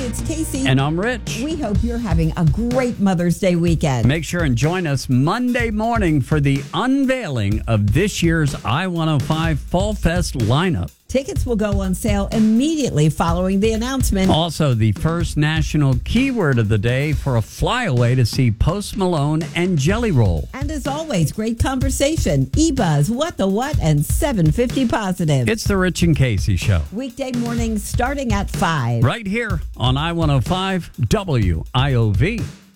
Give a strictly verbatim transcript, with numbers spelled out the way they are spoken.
it's Casey. And I'm Rich. We hope you're having a great Mother's Day weekend. Make sure and join us Monday morning for the unveiling of this year's I one oh five Fall Fest lineup. Tickets will go on sale immediately following the announcement. Also, the first national keyword of the day for a flyaway to see Post Malone and Jelly Roll. And as always, great conversation. E-Buzz, What the What, and seven fifty Positive. It's the Rich and Casey Show. Weekday mornings starting at five. Right here on I one oh five W I O V.